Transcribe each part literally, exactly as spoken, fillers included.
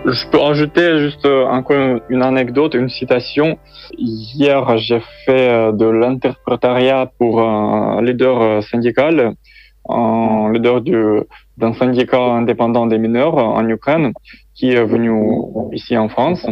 Je peux ajouter juste euh, encore une anecdote, une citation. Hier, j'ai fait euh, de l'interprétariat pour un leader euh, syndical, un leader du, d'un syndicat indépendant des mineurs en Ukraine, qui est venu ici en France.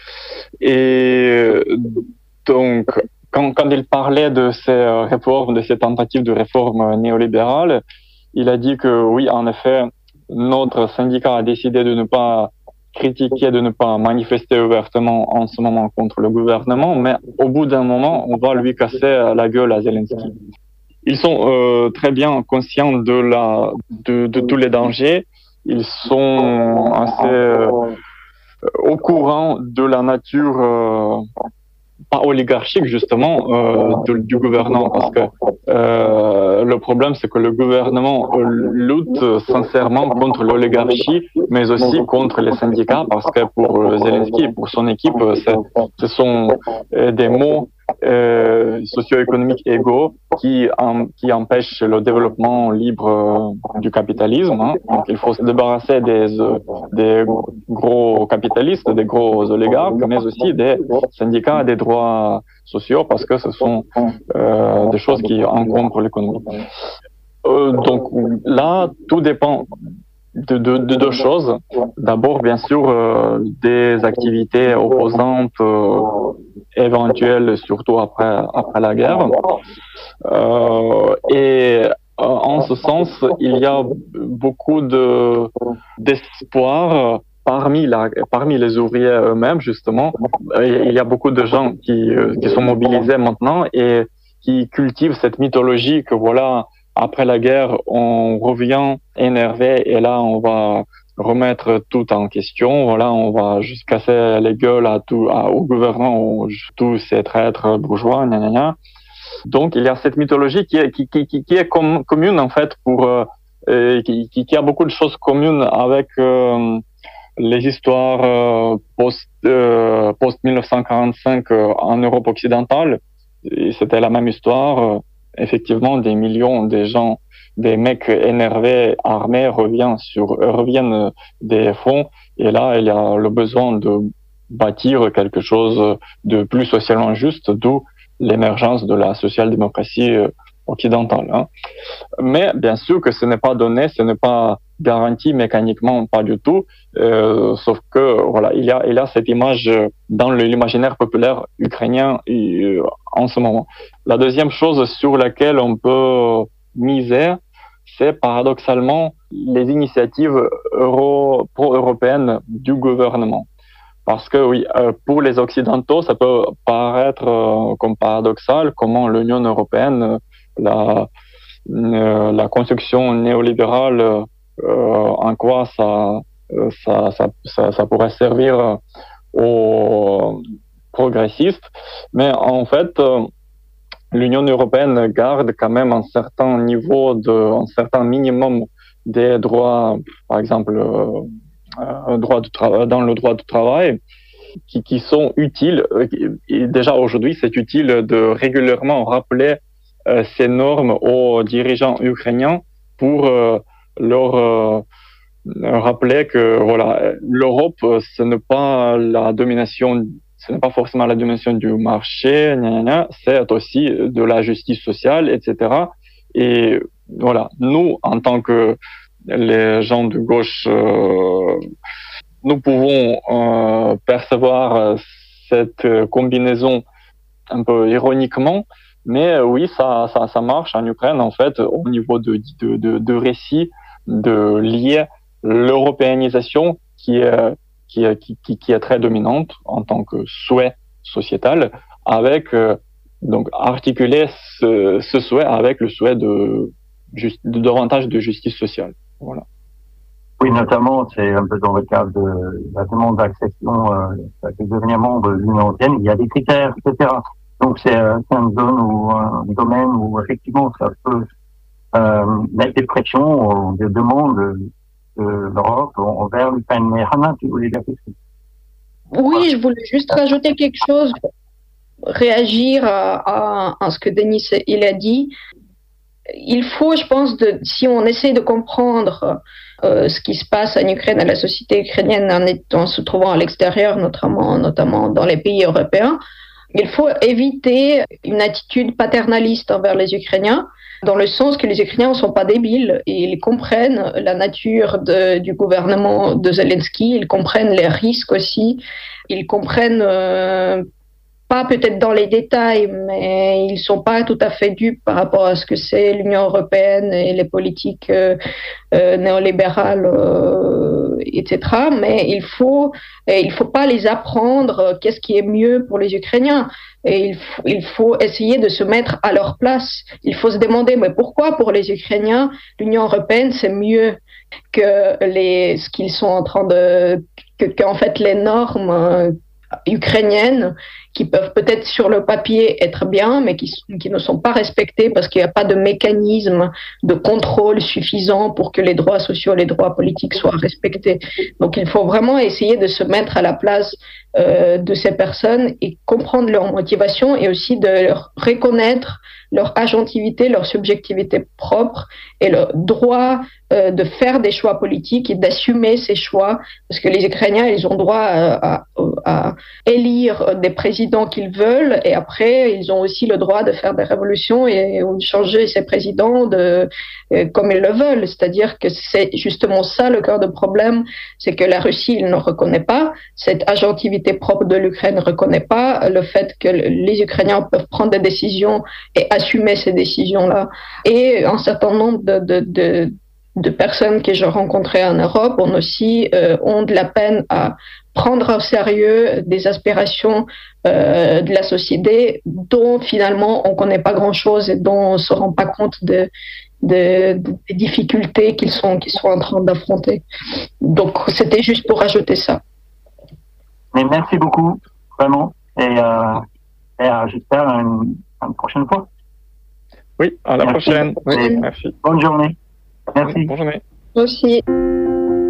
Et donc, quand, quand il parlait de ces réformes, de ces tentatives de réforme néolibérale, il a dit que oui, en effet, notre syndicat a décidé de ne pas critiquer, de ne pas manifester ouvertement en ce moment contre le gouvernement, mais au bout d'un moment, on va lui casser la gueule à Zelensky. Ils sont euh, très bien conscients de, la, de, de tous les dangers. Ils sont assez euh, au courant de la nature euh, pas oligarchique justement euh, de, du gouvernement, parce que euh, le problème c'est que le gouvernement lutte sincèrement contre l'oligarchie, mais aussi contre les syndicats, parce que pour Zelensky et pour son équipe, ce sont des mots euh, socio-économiques égaux qui, en, qui empêchent le développement libre euh, du capitalisme. Hein. Donc il faut se débarrasser des, euh, des gros capitalistes, des gros oligarques, mais aussi des syndicats, des droits sociaux, parce que ce sont euh, des choses qui encombrent l'économie. Euh, donc là, tout dépend de, de, de deux choses. D'abord, bien sûr, euh, des activités opposantes euh, éventuelles, surtout après, après la guerre. Euh, et euh, en ce sens, il y a beaucoup de, d'espoir parmi, la, parmi les ouvriers eux-mêmes, justement. Il y a beaucoup de gens qui, qui sont mobilisés maintenant et qui cultivent cette mythologie que voilà, après la guerre, on revient énervé et là, on va remettre tout en question. Voilà, on va juste casser les gueules à tout, à, au gouvernement, tous ces traîtres bourgeois, gna gna gna. Donc, il y a cette mythologie qui est, qui, qui, qui est com- commune, en fait, pour, euh, qui, qui, qui a beaucoup de choses communes avec euh, les histoires euh, post, euh, post dix-neuf cent quarante-cinq euh, en Europe occidentale. Et c'était la même histoire. Euh, effectivement, des millions de gens, des mecs énervés, armés, reviennent, sur, reviennent des fonds. Et là, il y a le besoin de bâtir quelque chose de plus socialement juste, d'où l'émergence de la social-démocratie occidentale. Hein. Mais bien sûr que ce n'est pas donné, ce n'est pas garanti mécaniquement, pas du tout. Euh, sauf que voilà, il y a, il y a cette image dans l'imaginaire populaire ukrainien euh, en ce moment. La deuxième chose sur laquelle on peut miser, c'est paradoxalement les initiatives euro, pro-européennes du gouvernement. Parce que oui, euh, pour les Occidentaux, ça peut paraître euh, comme paradoxal comment l'Union européenne, la, euh, la construction néolibérale, euh, en quoi ça, ça, ça, ça, ça pourrait servir aux progressistes. Mais en fait, euh, l'Union européenne garde quand même un certain niveau, de, un certain minimum des droits, par exemple, euh, euh, droit de tra- dans le droit du travail, qui, qui sont utiles. Et déjà aujourd'hui, c'est utile de régulièrement rappeler euh, ces normes aux dirigeants ukrainiens pour euh, leur euh, rappeler que voilà, l'Europe, ce n'est pas la domination, ce n'est pas forcément la domination du marché, gna gna gna, c'est aussi de la justice sociale, et cetera. Et voilà, nous, en tant que les gens de gauche, euh, nous pouvons euh, percevoir cette combinaison un peu ironiquement, mais oui, ça, ça, ça marche en Ukraine, en fait, au niveau de, de, de, de récits, de lier l'européanisation qui est, qui, est, qui, qui est très dominante en tant que souhait sociétal, avec, euh, donc, articuler ce, ce souhait avec le souhait de, de davantage de justice sociale. Voilà. Oui, notamment, c'est un peu dans le cadre de la demande d'accession, euh, de devenir membre de l'Union européenne, il y a des critères, et cetera. Donc, c'est, euh, c'est une zone ou un domaine où, effectivement, ça peut euh, mettre des pressions, des demandes de l'Europe envers l'Ukraine. Mais Hannah, tu voulais dire quelque chose? Oui, je voulais juste rajouter quelque chose, réagir à, à, à ce que Denis il a dit. il faut, je pense, de, si on essaie de comprendre euh, ce qui se passe en Ukraine, à la société ukrainienne, en, étant, en se trouvant à l'extérieur, notamment, notamment dans les pays européens, il faut éviter une attitude paternaliste envers les Ukrainiens, dans le sens que les Ukrainiens ne sont pas débiles et ils comprennent la nature de, du gouvernement de Zelensky, ils comprennent les risques aussi, ils comprennent, euh, pas peut-être dans les détails, mais ils ne sont pas tout à fait dupes par rapport à ce que c'est l'Union européenne et les politiques euh, euh, néolibérales, euh, et cetera. Mais il faut, il faut pas les apprendre qu'est-ce qui est mieux pour les Ukrainiens. Et il faut, il faut essayer de se mettre à leur place. Il faut se demander, mais pourquoi pour les Ukrainiens, l'Union européenne, c'est mieux que les, ce qu'ils sont en train de, que, qu'en fait les normes euh, ukrainiennes qui peuvent peut-être sur le papier être bien, mais qui, qui ne sont pas respectées parce qu'il n'y a pas de mécanisme de contrôle suffisant pour que les droits sociaux, les droits politiques soient respectés. Donc il faut vraiment essayer de se mettre à la place euh, de ces personnes et comprendre leur motivation et aussi de leur reconnaître leur agentivité, leur subjectivité propre et leur droit euh, de faire des choix politiques et d'assumer ces choix, parce que les Ukrainiens, ils ont droit à, à, à élire des présidents qu'ils veulent et après, ils ont aussi le droit de faire des révolutions et, et de changer ces présidents de, euh, comme ils le veulent. C'est-à-dire que c'est justement ça le cœur de problème, c'est que la Russie il ne reconnaît pas, cette agentivité propre de l'Ukraine ne reconnaît pas le fait que les Ukrainiens peuvent prendre des décisions et assumer ces décisions-là. Et un certain nombre de, de, de, de personnes que j'ai rencontrées en Europe ont aussi euh, ont de la peine à prendre au sérieux des aspirations euh, de la société dont finalement on ne connaît pas grand-chose et dont on ne se rend pas compte de, de, de, des difficultés qu'ils sont, qu'ils sont en train d'affronter. Donc c'était juste pour ajouter ça. Mais merci beaucoup, vraiment. Et, euh, et euh, j'espère à une, à une prochaine fois. Oui, à la Merci. prochaine. Oui, Et merci. bonne journée. Merci. Bonne journée. Aussi.